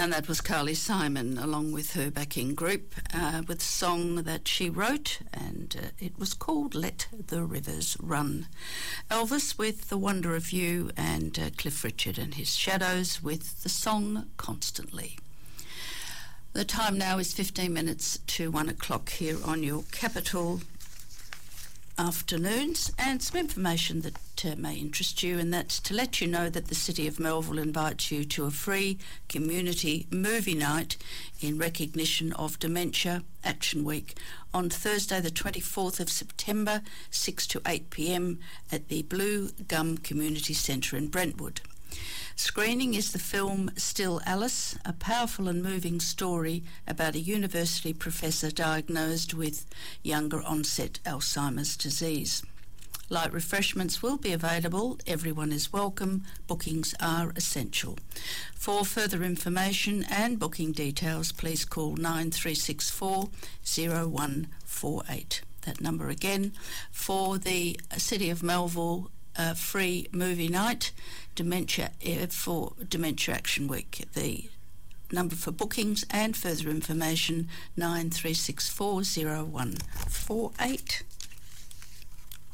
And that was Carly Simon, along with her backing group, with a song that she wrote, and it was called Let the Rivers Run. Elvis with The Wonder of You, and Cliff Richard and his Shadows with the song Constantly. The time now is 15 minutes to 1 o'clock here on your Capital afternoons, and some information that may interest you, and that's to let you know that the City of Melville invites you to a free community movie night in recognition of Dementia Action Week on Thursday the 24th of September, 6 to 8 p.m. at the Blue Gum Community Centre in Brentwood. Screening is the film Still Alice, a powerful and moving story about a university professor diagnosed with younger onset Alzheimer's disease. Light refreshments will be available. Everyone is welcome. Bookings are essential. For further information and booking details, please call 9364 0148. That number again for the City of Melville free movie night, for Dementia Action Week. The number for bookings and further information, 9364 0148.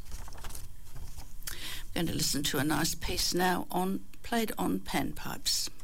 I'm going to listen to a nice piece now played on panpipes.